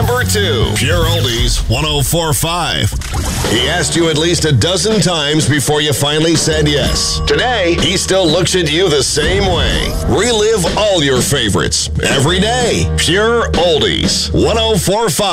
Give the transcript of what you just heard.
number 2. Pure Oldies 1045. He asked you at least a dozen times before you finally said yes. Today, he still looks at you the same way. Relive all your favorites every day. Pure Oldies 1045.